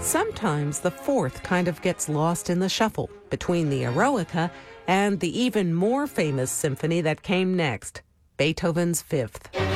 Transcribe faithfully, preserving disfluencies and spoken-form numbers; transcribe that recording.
Sometimes the fourth kind of gets lost in the shuffle between the Eroica and the even more famous symphony that came next, Beethoven's Fifth.